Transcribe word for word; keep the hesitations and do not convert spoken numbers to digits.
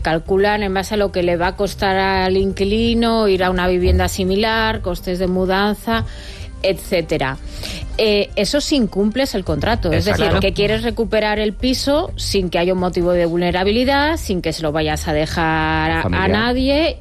calculan en base a lo que le va a costar al inquilino ir a una vivienda similar, costes de mudanza, etcétera. Eh, eso si incumples el contrato, es Exacto. decir, que quieres recuperar el piso sin que haya un motivo de vulnerabilidad, sin que se lo vayas a dejar a, a nadie